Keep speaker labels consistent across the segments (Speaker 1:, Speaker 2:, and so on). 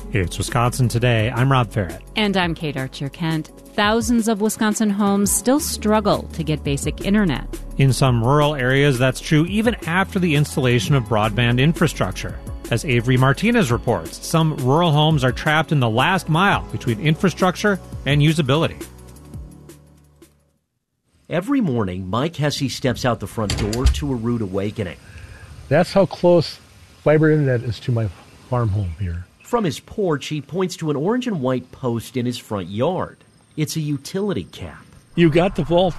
Speaker 1: It's Wisconsin Today. I'm Rob Farrett.
Speaker 2: And I'm Kate Archer-Kent. Thousands of Wisconsin homes still struggle to get basic internet.
Speaker 1: In some rural areas, that's true even after the installation of broadband infrastructure. As Avery Martinez reports, some rural homes are trapped in the last mile between infrastructure and usability.
Speaker 3: Every morning, Mike Hesse steps out the front door to a rude awakening.
Speaker 4: That's how close fiber internet is to my farm home here.
Speaker 3: From his porch, he points to an orange and white post in his front yard. It's a utility cap.
Speaker 4: You got the vault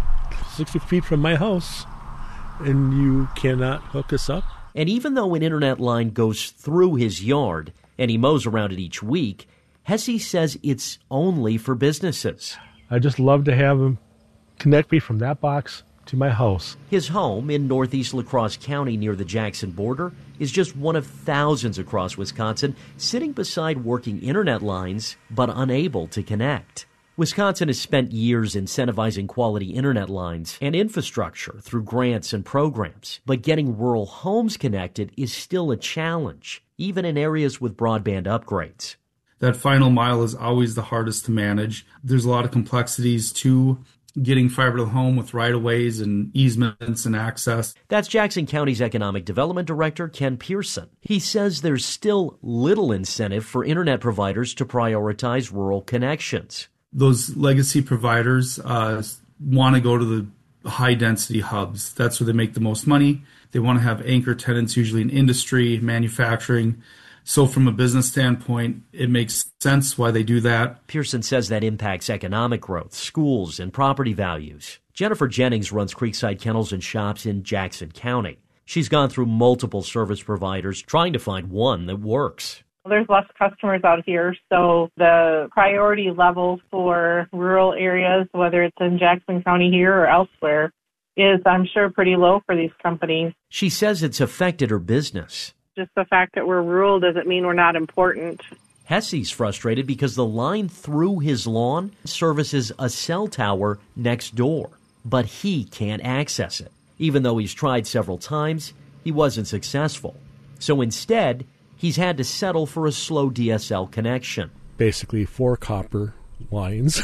Speaker 4: 60 feet from my house, and you cannot hook us up.
Speaker 3: And even though an internet line goes through his yard, and he mows around it each week, Hesse says it's only for businesses.
Speaker 4: I just love to have them connect me from that box to my house.
Speaker 3: His home in northeast La Crosse County near the Jackson border is just one of thousands across Wisconsin sitting beside working internet lines but unable to connect. Wisconsin has spent years incentivizing quality internet lines and infrastructure through grants and programs, but getting rural homes connected is still a challenge, even in areas with broadband upgrades.
Speaker 5: That final mile is always the hardest to manage. There's a lot of complexities to getting fiber to the home with right-of-ways and easements and access.
Speaker 3: That's Jackson County's Economic Development Director, Ken Pearson. He says there's still little incentive for internet providers to prioritize rural connections.
Speaker 5: Those legacy providers want to go to the high-density hubs. That's where they make the most money. They want to have anchor tenants, usually in industry, manufacturing. So from a business standpoint, it makes sense why they do that.
Speaker 3: Pearson says that impacts economic growth, schools, and property values. Jennifer Jennings runs Creekside Kennels and Shops in Jackson County. She's gone through multiple service providers trying to find one that works.
Speaker 6: There's less customers out here, so the priority level for rural areas, whether it's in Jackson County here or elsewhere, is, I'm sure, pretty low for these companies.
Speaker 3: She says it's affected her business.
Speaker 6: Just the fact that we're rural doesn't mean we're not important.
Speaker 3: Hesse's frustrated because the line through his lawn services a cell tower next door, but he can't access it. Even though he's tried several times, he wasn't successful. So instead, he's had to settle for a slow DSL connection.
Speaker 4: Basically 4 copper lines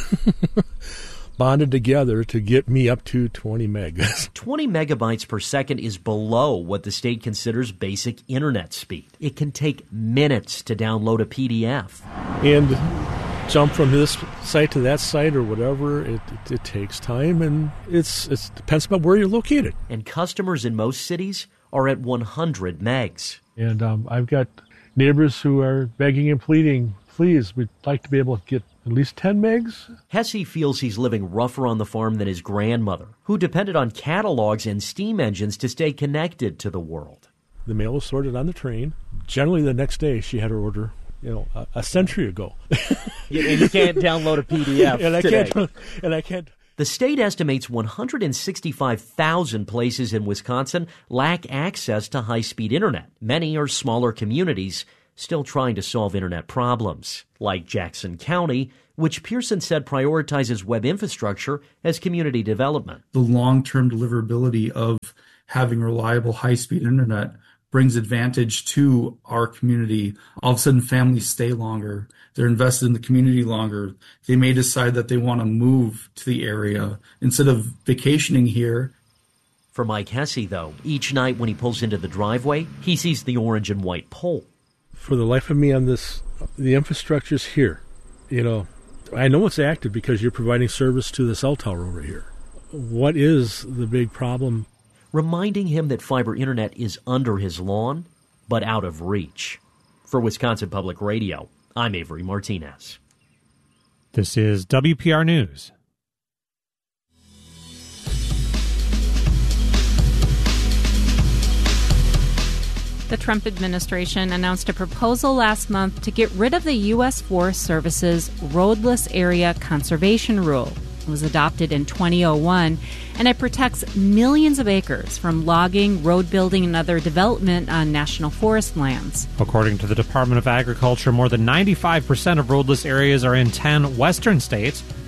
Speaker 4: bonded together to get me up to 20 megs.
Speaker 3: 20 megabytes per second is below what the state considers basic internet speed. It can take minutes to download a PDF.
Speaker 4: And jump from this site to that site or whatever, it takes time, and it depends on where you're located.
Speaker 3: And customers in most cities are at 100 megs.
Speaker 4: And I've got neighbors who are begging and pleading, please, we'd like to be able to get at least 10 megs.
Speaker 3: Hesse feels he's living rougher on the farm than his grandmother, who depended on catalogs and steam engines to stay connected to the world.
Speaker 4: The mail was sorted on the train. Generally, the next day, she had her order, a century ago.
Speaker 3: And you can't download a PDF
Speaker 4: and I can't.
Speaker 3: The state estimates 165,000 places in Wisconsin lack access to high-speed internet. Many are smaller communities still trying to solve internet problems, like Jackson County, which Pearson said prioritizes web infrastructure as community development.
Speaker 5: The long-term deliverability of having reliable high-speed internet brings advantage to our community. All of a sudden, families stay longer. They're invested in the community longer. They may decide that they want to move to the area instead of vacationing here.
Speaker 3: For Mike Hesse, though, each night when he pulls into the driveway, he sees the orange and white pole.
Speaker 4: For the life of me on this, the infrastructure's here. I know it's active because you're providing service to the cell tower over here. What is the big problem?
Speaker 3: Reminding him that fiber internet is under his lawn, but out of reach. For Wisconsin Public Radio, I'm Avery Martinez.
Speaker 1: This is WPR News.
Speaker 2: The Trump administration announced a proposal last month to get rid of the U.S. Forest Service's Roadless Area Conservation Rule. It was adopted in 2001, and it protects millions of acres from logging, road building, and other development on national forest lands.
Speaker 1: According to the Department of Agriculture, more than 95% of roadless areas are in 10 western states.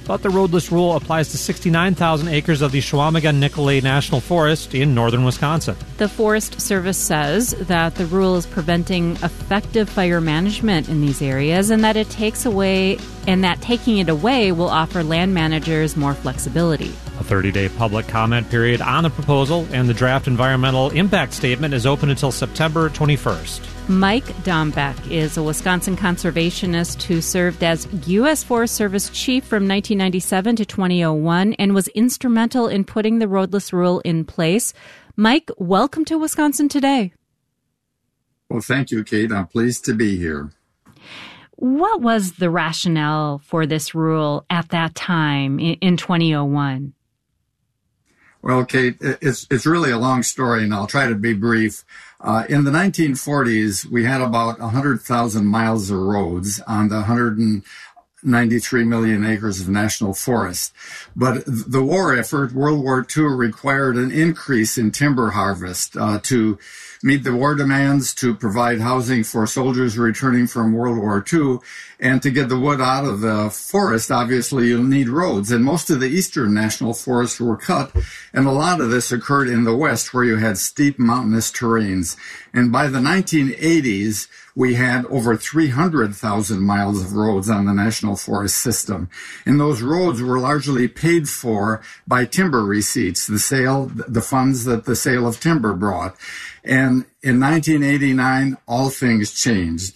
Speaker 1: but the roadless rule applies to 69,000 acres of the Chequamegon-Nicolet National Forest in northern Wisconsin.
Speaker 2: The Forest Service says that the rule is preventing effective fire management in these areas and that taking it away will offer land managers more flexibility.
Speaker 1: A 30-day public comment period on the proposal and the draft environmental impact statement is open until September 21st.
Speaker 2: Mike Dombeck is a Wisconsin conservationist who served as U.S. Forest Service chief from 1997 to 2001 and was instrumental in putting the roadless rule in place. Mike, welcome to Wisconsin Today.
Speaker 7: Well, thank you, Kate. I'm pleased to be here.
Speaker 2: What was the rationale for this rule at that time in 2001?
Speaker 7: Well, Kate, it's really a long story, and I'll try to be brief. In the 1940s, we had about 100,000 miles of roads on the 193 million acres of national forest. But the war effort, World War II, required an increase in timber harvest to meet the war demands, to provide housing for soldiers returning from World War II, and to get the wood out of the forest, obviously you'll need roads. And most of the eastern national forests were cut, and a lot of this occurred in the west where you had steep mountainous terrains. And by the 1980s, we had over 300,000 miles of roads on the national forest system. And those roads were largely paid for by timber receipts, the funds that the sale of timber brought. And in 1989, all things changed.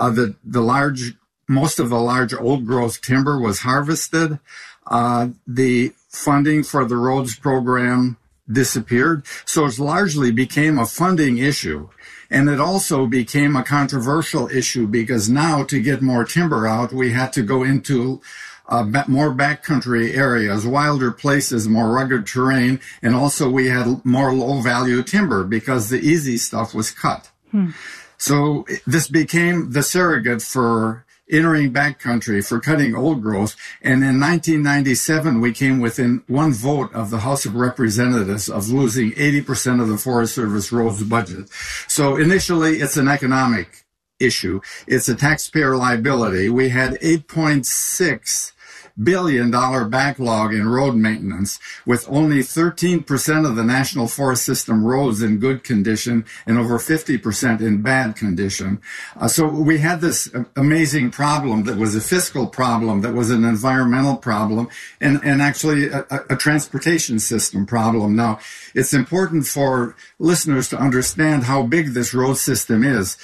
Speaker 7: Most of the large old growth timber was harvested. The funding for the roads program disappeared. So it largely became a funding issue. And it also became a controversial issue because now to get more timber out, we had to go into more backcountry areas, wilder places, more rugged terrain, and also we had more low-value timber because the easy stuff was cut. So this became the surrogate for entering backcountry, for cutting old growth. And in 1997, we came within one vote of the House of Representatives of losing 80% of the Forest Service roads budget. So initially, it's an economic issue. It's a taxpayer liability. We had $8.6 billion backlog in road maintenance, with only 13% of the national forest system roads in good condition and over 50% in bad condition. So we had this amazing problem that was a fiscal problem, that was an environmental problem, and actually a transportation system problem. Now, it's important for listeners to understand how big this road system is.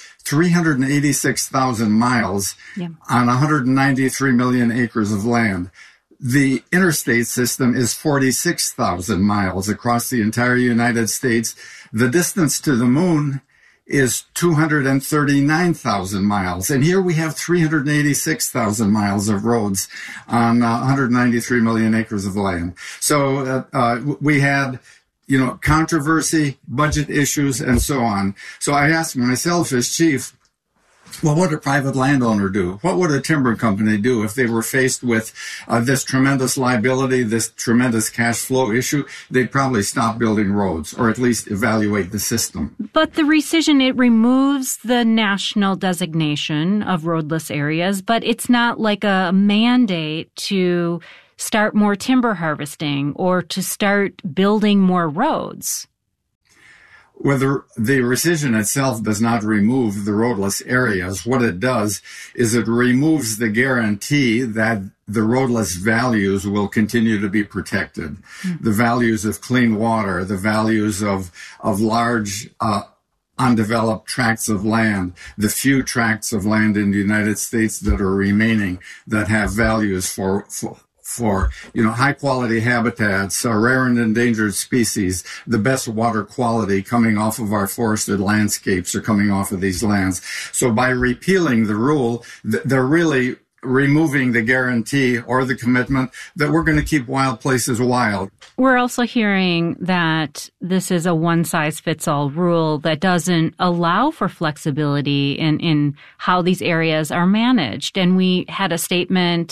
Speaker 7: 386,000 miles on 193 million acres of land. The interstate system is 46,000 miles across the entire United States. The distance to the moon is 239,000 miles. And here we have 386,000 miles of roads on 193 million acres of land. So we had controversy, budget issues, and so on. So I asked myself as chief, well, what would a private landowner do? What would a timber company do if they were faced with this tremendous liability, this tremendous cash flow issue? They'd probably stop building roads or at least evaluate the system.
Speaker 2: But the rescission, it removes the national designation of roadless areas, but it's not like a mandate to start more timber harvesting or to start building more roads.
Speaker 7: Whether the rescission itself does not remove the roadless areas, what it does is it removes the guarantee that the roadless values will continue to be protected. The values of clean water, the values of large, undeveloped tracts of land, the few tracts of land in the United States that are remaining that have values for high quality habitats, rare and endangered species, the best water quality coming off of our forested landscapes or coming off of these lands. So by repealing the rule, they're really removing the guarantee or the commitment that we're going to keep wild places wild.
Speaker 2: We're also hearing that this is a one-size-fits-all rule that doesn't allow for flexibility in how these areas are managed. And we had a statement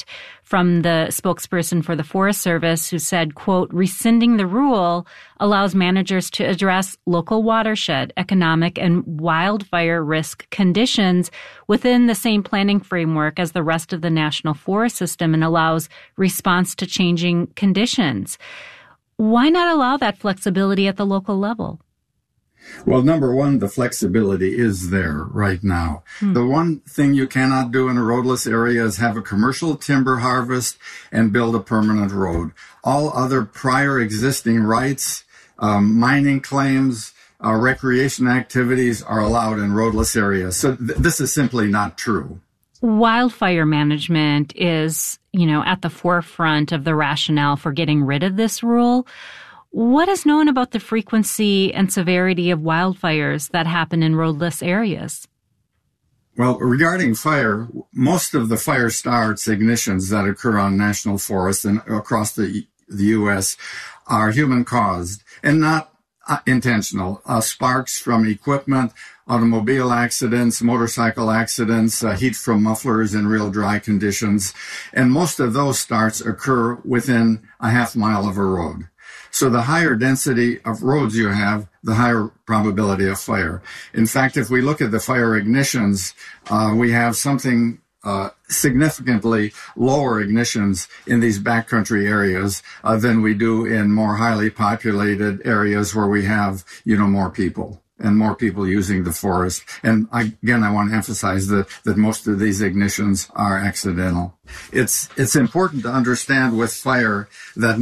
Speaker 2: from the spokesperson for the Forest Service, who said, quote, rescinding the rule allows managers to address local watershed, economic, and wildfire risk conditions within the same planning framework as the rest of the national forest system and allows response to changing conditions. Why not allow that flexibility at the local level?
Speaker 7: Well, number one, the flexibility is there right now. The one thing you cannot do in a roadless area is have a commercial timber harvest and build a permanent road. All other prior existing rights, mining claims, recreation activities are allowed in roadless areas. So this is simply not true.
Speaker 2: Wildfire management is, at the forefront of the rationale for getting rid of this rule. What is known about the frequency and severity of wildfires that happen in roadless areas?
Speaker 7: Well, regarding fire, most of the fire starts, ignitions that occur on national forests and across the U.S. are human-caused and not intentional. Sparks from equipment, automobile accidents, motorcycle accidents, heat from mufflers in real dry conditions. And most of those starts occur within a half mile of a road. So the higher density of roads you have, the higher probability of fire. In fact, if we look at the fire ignitions, we have something significantly lower ignitions in these backcountry areas than we do in more highly populated areas where we have, more people and more people using the forest. And I want to emphasize that most of these ignitions are accidental. It's important to understand with fire that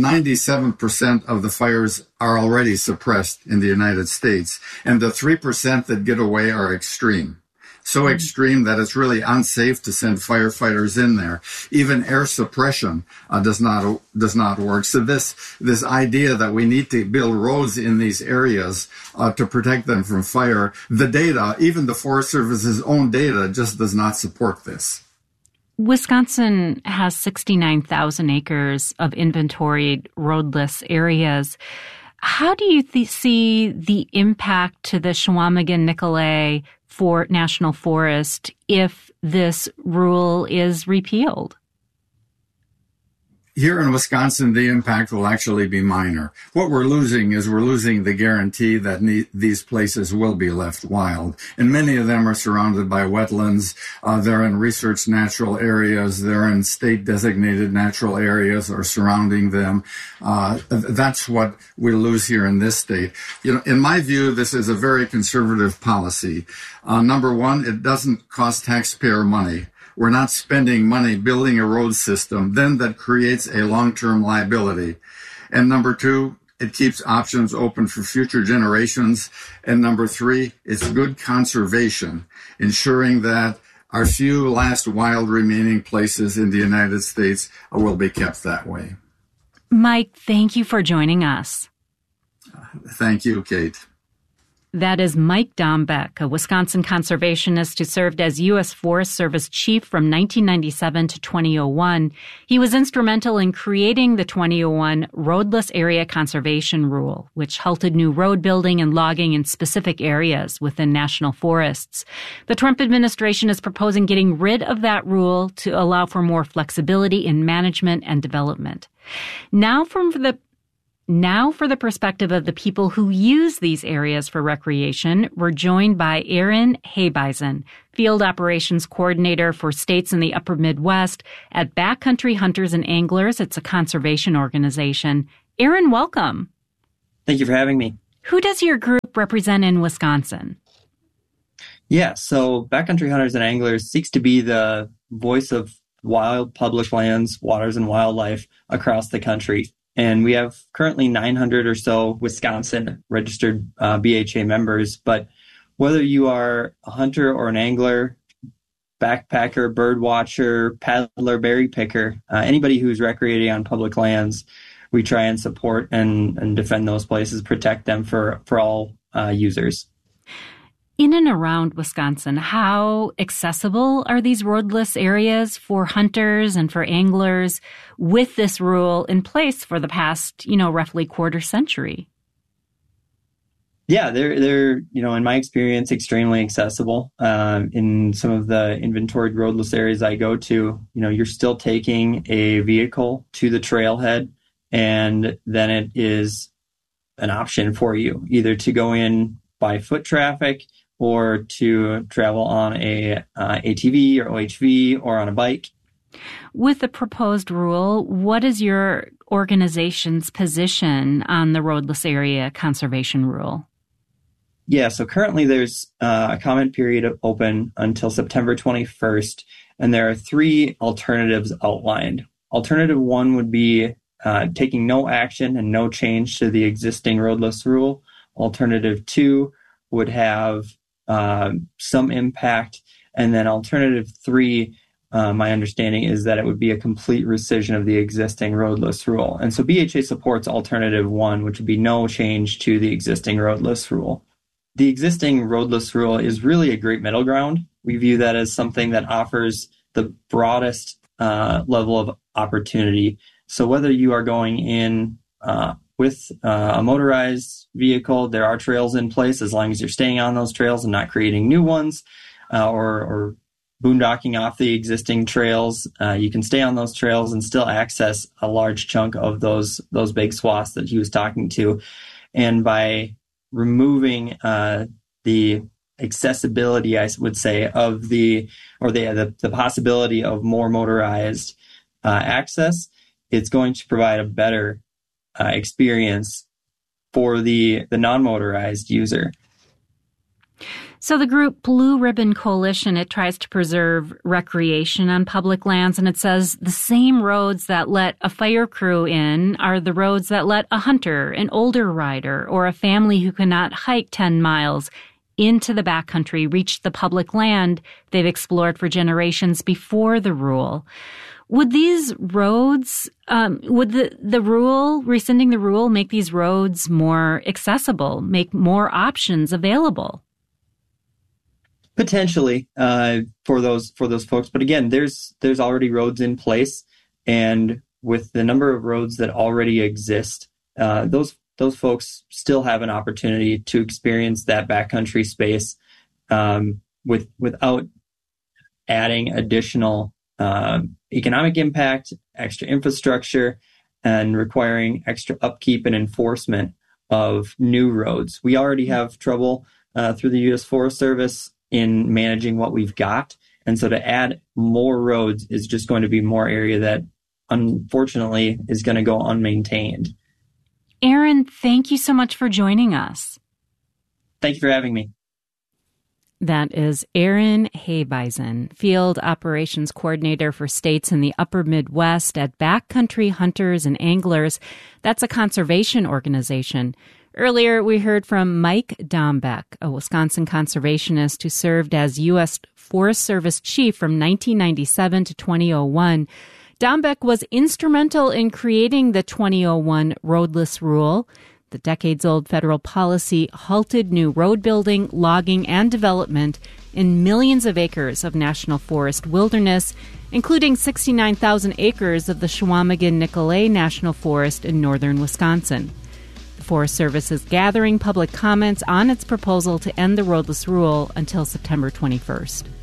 Speaker 7: 97% of the fires are already suppressed in the United States, and the 3% that get away are extreme. So extreme that it's really unsafe to send firefighters in there. Even air suppression does not work. So this idea that we need to build roads in these areas to protect them from fire, the data, even the Forest Service's own data, just does not support this.
Speaker 2: Wisconsin has 69,000 acres of inventoried roadless areas. How do you see the impact to the Chequamegon-Nicolet for National Forest if this rule is repealed?
Speaker 7: Here in Wisconsin, the impact will actually be minor. What we're losing is the guarantee that these places will be left wild. And many of them are surrounded by wetlands. They're in research natural areas. They're in state designated natural areas or surrounding them. That's what we lose here in this state. In my view, this is a very conservative policy. Number one, it doesn't cost taxpayer money. We're not spending money building a road system then that creates a long-term liability. And number two, it keeps options open for future generations. And number three, it's good conservation, ensuring that our few last wild remaining places in the United States will be kept that way.
Speaker 2: Mike, thank you for joining us.
Speaker 7: Thank you, Kate.
Speaker 2: That is Mike Dombeck, a Wisconsin conservationist who served as U.S. Forest Service chief from 1997 to 2001. He was instrumental in creating the 2001 Roadless Area Conservation Rule, which halted new road building and logging in specific areas within national forests. The Trump administration is proposing getting rid of that rule to allow for more flexibility in management and development. Now for the perspective of the people who use these areas for recreation, we're joined by Aaron Hebeisen, Field Operations Coordinator for states in the Upper Midwest at Backcountry Hunters and Anglers. It's a conservation organization. Aaron, welcome.
Speaker 8: Thank you for having me.
Speaker 2: Who does your group represent in Wisconsin?
Speaker 8: Yeah, so Backcountry Hunters and Anglers seeks to be the voice of wild public lands, waters, and wildlife across the country. And we have currently 900 or so Wisconsin registered BHA members. But whether you are a hunter or an angler, backpacker, bird watcher, paddler, berry picker, anybody who's recreating on public lands, we try and support and defend those places, protect them for all users.
Speaker 2: In and around Wisconsin, how accessible are these roadless areas for hunters and for anglers with this rule in place for the past, roughly quarter century?
Speaker 8: Yeah, they're in my experience, extremely accessible. In some of the inventoried roadless areas I go to, you're still taking a vehicle to the trailhead, and then it is an option for you either to go in by foot traffic or to travel on a ATV or OHV or on a bike.
Speaker 2: With the proposed rule, what is your organization's position on the roadless area conservation rule?
Speaker 8: Yeah, so currently there's a comment period open until September 21st, and there are 3 alternatives outlined. Alternative 1 would be taking no action and no change to the existing roadless rule. Alternative 2 would have some impact, and then alternative 3, my understanding is that it would be a complete rescission of the existing roadless rule. And so BHA supports alternative 1, which would be no change to the existing roadless rule. The existing roadless rule is really a great middle ground. We view that as something that offers the broadest level of opportunity. So whether you are going in with a motorized vehicle, there are trails in place as long as you're staying on those trails and not creating new ones, or boondocking off the existing trails. You can stay on those trails and still access a large chunk of those big swaths that he was talking to. And by removing the accessibility, I would say, of the possibility of more motorized access, it's going to provide a better experience for the non-motorized user.
Speaker 2: So the group Blue Ribbon Coalition, it tries to preserve recreation on public lands, and it says the same roads that let a fire crew in are the roads that let a hunter, an older rider, or a family who cannot hike 10 miles into the backcountry reach the public land they've explored for generations before the rule. Would these roads, would the rule, rescinding the rule, make these roads more accessible, make more options available?
Speaker 8: Potentially for those folks, but again, there's already roads in place, and with the number of roads that already exist, those folks still have an opportunity to experience that backcountry space without adding additional economic impact, extra infrastructure, and requiring extra upkeep and enforcement of new roads. We already have trouble through the U.S. Forest Service in managing what we've got. And so to add more roads is just going to be more area that unfortunately is going to go unmaintained.
Speaker 2: Aaron, thank you so much for joining us.
Speaker 8: Thank you for having me.
Speaker 2: That is Aaron Hebeisen, Field Operations Coordinator for states in the Upper Midwest at Backcountry Hunters and Anglers. That's a conservation organization. Earlier, we heard from Mike Dombeck, a Wisconsin conservationist who served as U.S. Forest Service chief from 1997 to 2001. Dombeck was instrumental in creating the 2001 roadless rule. The decades-old federal policy halted new road building, logging, and development in millions of acres of national forest wilderness, including 69,000 acres of the Chequamegon-Nicolet National Forest in northern Wisconsin. The Forest Service is gathering public comments on its proposal to end the roadless rule until September 21st.